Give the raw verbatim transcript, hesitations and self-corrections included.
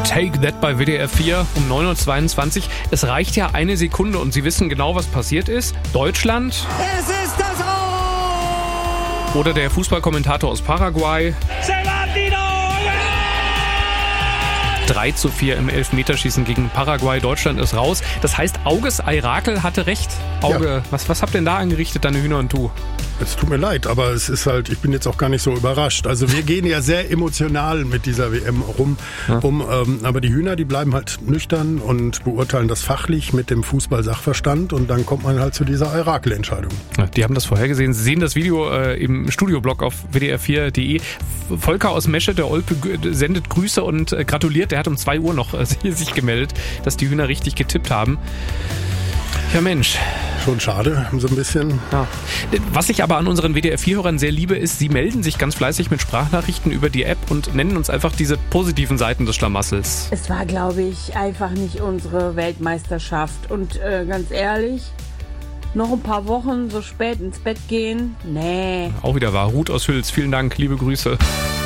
Take That bei W D R vier um neun Uhr zweiundzwanzig. Es reicht ja eine Sekunde und Sie wissen genau, was passiert ist. Deutschland. Es ist das Aus! Oder der Fußballkommentator aus Paraguay. drei zu vier im Elfmeterschießen gegen Paraguay. Deutschland ist raus. Das heißt, Auges Eirakel hatte recht. Auge, ja. was, was habt ihr denn da angerichtet, deine Hühner und du? Es tut mir leid, aber es ist halt, ich bin jetzt auch gar nicht so überrascht. Also wir gehen ja sehr emotional mit dieser W M rum. Ja. Um, ähm, aber die Hühner, die bleiben halt nüchtern und beurteilen das fachlich mit dem Fußball-Sachverstand und dann kommt man halt zu dieser Eirakel-Entscheidung. Ja, die haben das vorhergesehen. Sie sehen das Video äh, im Studioblog auf w d r vier punkt d e. Volker aus Mesche, der Olpe, sendet Grüße und äh, gratuliert. Der hat um zwei Uhr noch äh, sich gemeldet, dass die Hühner richtig getippt haben. Ja, Mensch. Schon schade, so ein bisschen. Ja. Was ich aber an unseren W D R vier Hörern sehr liebe, ist, sie melden sich ganz fleißig mit Sprachnachrichten über die App und nennen uns einfach diese positiven Seiten des Schlamassels. Es war, glaube ich, einfach nicht unsere Weltmeisterschaft. Und äh, ganz ehrlich, noch ein paar Wochen so spät ins Bett gehen? Nee. Auch wieder wahr. Ruth aus Hüls, vielen Dank, liebe Grüße.